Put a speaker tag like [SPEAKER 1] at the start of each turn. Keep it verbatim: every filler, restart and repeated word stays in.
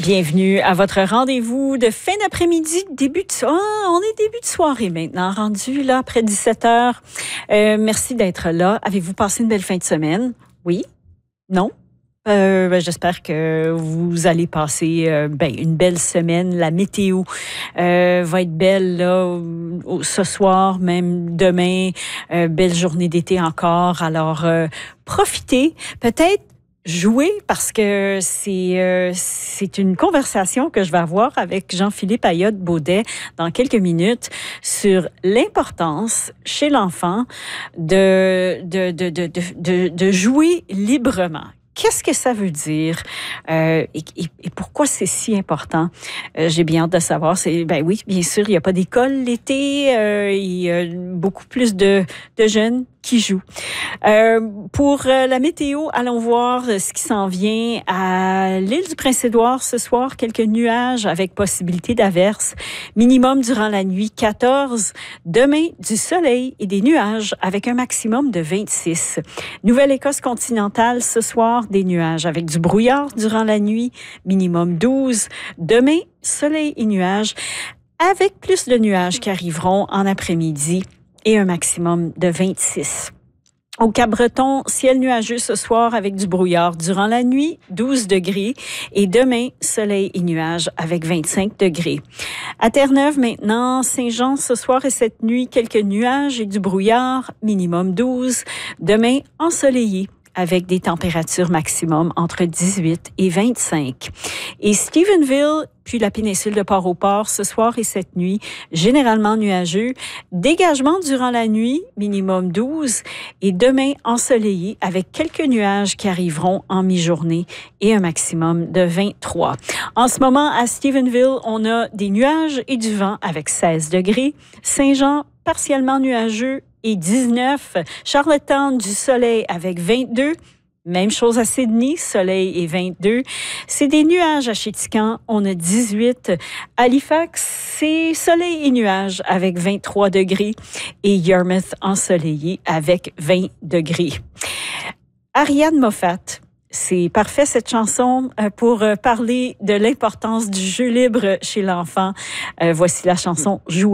[SPEAKER 1] Bienvenue à votre rendez-vous de fin d'après-midi, début de soirée. Oh, on est début de soirée maintenant, rendu là après dix-sept heures. Euh, merci d'être là. Avez-vous passé une belle fin de semaine? Oui? Non? Euh, ben, j'espère que vous allez passer euh, ben, une belle semaine. La météo euh, va être belle là, ce soir, même demain. Euh, belle journée d'été encore. Alors, euh, profitez. Peut-être jouer, parce que c'est euh, c'est une conversation que je vais avoir avec Jean-Philippe Ayotte-Baudet dans quelques minutes sur l'importance chez l'enfant de, de, de, de, de, de, de jouer librement. Qu'est-ce que ça veut dire euh, et, et, et pourquoi c'est si important? Euh, j'ai bien hâte de savoir. C'est, ben oui, bien sûr, il n'y a pas d'école l'été. Euh, il y a beaucoup plus de, de jeunes qui jouent. Euh, pour euh, la météo, allons voir ce qui s'en vient à l'île du Prince-Édouard ce soir. Quelques nuages avec possibilité d'averses. Minimum durant la nuit quatorze. Demain, du soleil et des nuages avec un maximum de vingt-six. Nouvelle-Écosse continentale ce soir, des nuages avec du brouillard durant la nuit. Minimum douze. Demain, soleil et nuages avec plus de nuages qui arriveront en après-midi et un maximum de vingt-six. Au Cap-Breton, ciel nuageux ce soir avec du brouillard durant la nuit, douze degrés. Et demain, soleil et nuages avec vingt-cinq degrés. À Terre-Neuve maintenant, Saint-Jean ce soir et cette nuit, quelques nuages et du brouillard, minimum douze. Demain, ensoleillé avec des températures maximum entre dix-huit et vingt-cinq. Et Stephenville, puis la péninsule de Port-au-Port, ce soir et cette nuit, généralement nuageux. Dégagement durant la nuit, minimum douze. Et demain, ensoleillé avec quelques nuages qui arriveront en mi-journée et un maximum de vingt-trois. En ce moment, à Stephenville, on a des nuages et du vent avec seize degrés. Saint-Jean, partiellement nuageux et dix-neuf. Charlottetown, du soleil avec vingt-deux. Même chose à Sydney, soleil et vingt-deux. C'est des nuages à Chéticamp, on a dix-huit. Halifax, c'est soleil et nuages avec vingt-trois degrés. Et Yarmouth, ensoleillé avec vingt degrés. Ariane Moffat. C'est parfait cette chanson pour parler de l'importance du jeu libre chez l'enfant. Euh, voici la chanson « Jouer ».